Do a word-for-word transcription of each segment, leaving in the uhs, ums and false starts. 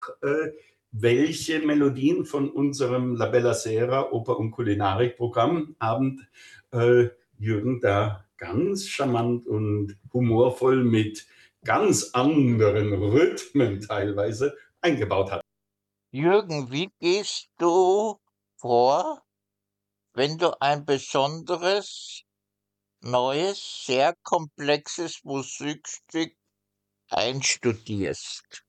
äh, welche Melodien von unserem La Bella Sera Oper- und Kulinarik-Programmabend äh, Jürgen da ganz charmant und humorvoll mit ganz anderen Rhythmen teilweise eingebaut hat. Jürgen, wie gehst du vor, wenn du ein besonderes, neues, sehr komplexes Musikstück einstudierst?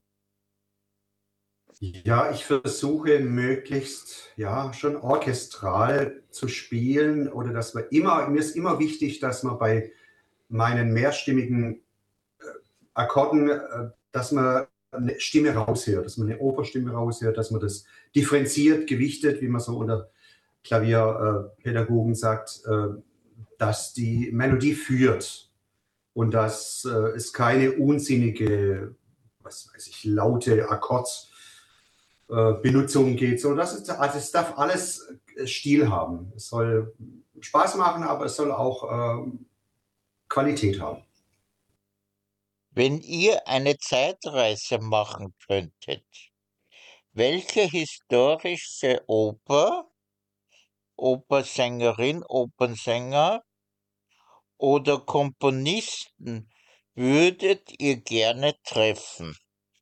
Ja, ich versuche möglichst, ja, schon orchestral zu spielen oder dass man immer, mir ist immer wichtig, dass man bei meinen mehrstimmigen äh, Akkorden, äh, dass man eine Stimme raushört, dass man eine Operstimme raushört, dass man das differenziert, gewichtet, wie man so unter Klavierpädagogen sagt, äh, dass die Melodie führt und dass äh, es keine unsinnige, was weiß ich, laute Akkordbenutzung geht. So, das ist, also es darf alles Stil haben. Es soll Spaß machen, aber es soll auch äh, Qualität haben. Wenn ihr eine Zeitreise machen könntet, welche historische Oper, Opersängerin, Opernsänger oder Komponisten würdet ihr gerne treffen?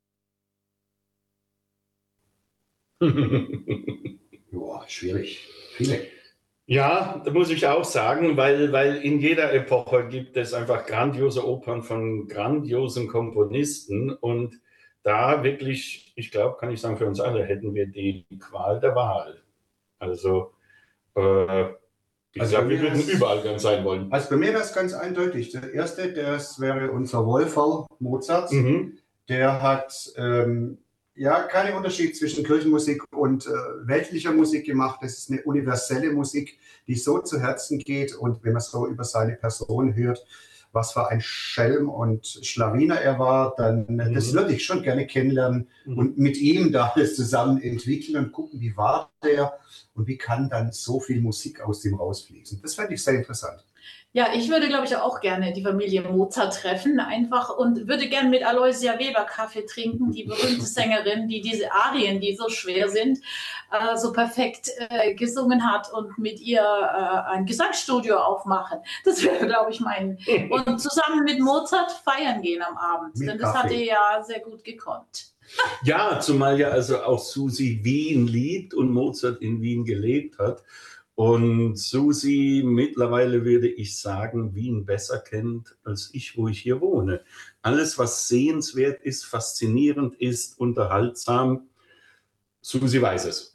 Boah, schwierig. Viele. Ja, da muss ich auch sagen, weil, weil in jeder Epoche gibt es einfach grandiose Opern von grandiosen Komponisten und da wirklich, ich glaube, kann ich sagen, für uns alle hätten wir die Qual der Wahl. Also, äh, ich Also glaube, bei wir mir würden wär's- überall gern sein wollen. Also bei mir wäre es ganz eindeutig. Der erste, das wäre unser Wolferl Mozart. Mhm. Der hat ähm, ja keinen Unterschied zwischen Kirchenmusik und äh, weltlicher Musik gemacht. Das ist eine universelle Musik, die so zu Herzen geht. Und wenn man so über seine Person hört, was für ein Schelm und Schlawiner er war, dann Mhm. das würde ich schon gerne kennenlernen Mhm. und mit ihm da alles zusammen entwickeln und gucken, wie war der und wie kann dann so viel Musik aus dem rausfließen. Das fände ich sehr interessant. Ja, ich würde, glaube ich, auch gerne die Familie Mozart treffen, einfach, und würde gerne mit Aloysia Weber Kaffee trinken, die berühmte Sängerin, die diese Arien, die so schwer sind, äh, so perfekt äh, gesungen hat, und mit ihr äh, ein Gesangsstudio aufmachen. Das wäre, glaube ich, mein. Und zusammen mit Mozart feiern gehen am Abend, Mit denn das Kaffee. hat er ja sehr gut gekonnt. Ja, zumal ja also auch Susi Wien liebt und Mozart in Wien gelebt hat. Und Susi mittlerweile, würde ich sagen, Wien besser kennt als ich, wo ich hier wohne. Alles, was sehenswert ist, faszinierend ist, unterhaltsam, Susi weiß es.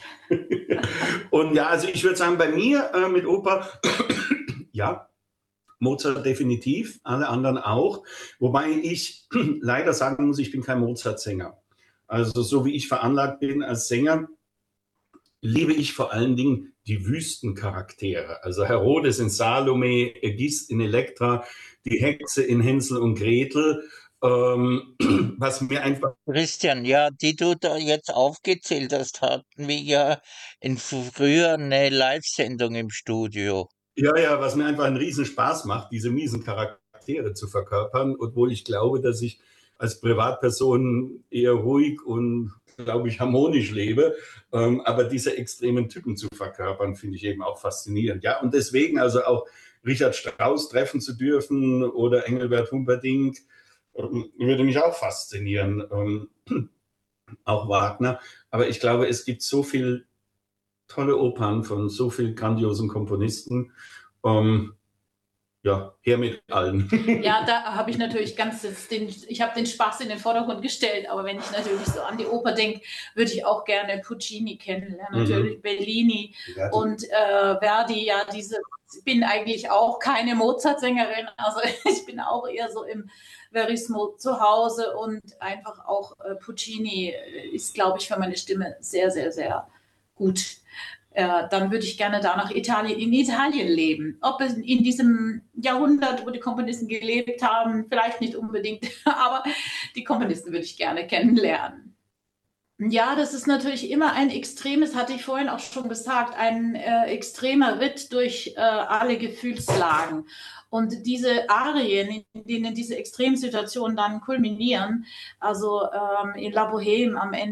Und ja, also ich würde sagen, bei mir äh, mit Oper, ja, Mozart definitiv, alle anderen auch. Wobei ich leider sagen muss, ich bin kein Mozart-Sänger. Also so wie ich veranlagt bin als Sänger, liebe ich vor allen Dingen die Wüstencharaktere. Also Herodes in Salome, Ägist in Elektra, die Hexe in Hänsel und Gretel. Ähm, was mir einfach. Christian, ja, die du da jetzt aufgezählt hast, hatten wir ja in früher eine Live-Sendung im Studio. Ja, ja, was mir einfach einen riesen Spaß macht, diese miesen Charaktere zu verkörpern, obwohl ich glaube, dass ich als Privatperson eher ruhig und, glaube ich, harmonisch lebe. Ähm, aber diese extremen Typen zu verkörpern, finde ich eben auch faszinierend. Ja, und deswegen also auch Richard Strauss treffen zu dürfen oder Engelbert Humperdinck ähm, würde mich auch faszinieren. Ähm, auch Wagner. Aber ich glaube, es gibt so viel tolle Opern von so vielen grandiosen Komponisten. Ähm, ja, her mit allen. Ja, da habe ich natürlich ganz den, ich habe den Spaß in den Vordergrund gestellt, aber wenn ich natürlich so an die Oper denke, würde ich auch gerne Puccini kennenlernen, Mhm. natürlich Bellini Verdi. und äh, Verdi, ja, diese, ich bin eigentlich auch keine Mozart-Sängerin, also ich bin auch eher so im Verismo zu Hause, und einfach auch äh, Puccini ist, glaube ich, für meine Stimme sehr, sehr, sehr gut. Äh, dann würde ich gerne da nach Italien, in Italien leben. Ob es in diesem Jahrhundert, wo die Komponisten gelebt haben, vielleicht nicht unbedingt, aber die Komponisten würde ich gerne kennenlernen. Ja, das ist natürlich immer ein extremes, hatte ich vorhin auch schon gesagt, ein äh, extremer Ritt durch äh, alle Gefühlslagen. Und diese Arien, in denen diese Extremsituationen dann kulminieren, also ähm, in La Bohème am Ende,